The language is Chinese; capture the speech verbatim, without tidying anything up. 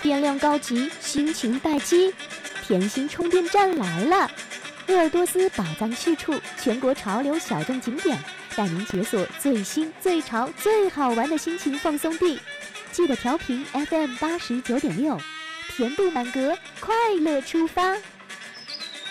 电量告急，心情待机，甜心充电站来了！鄂尔多斯宝藏去处，全国潮流小众景点，带您解锁最新、最潮、最好玩的心情放松地。记得调频 F M 八十九点六，甜度满格，快乐出发。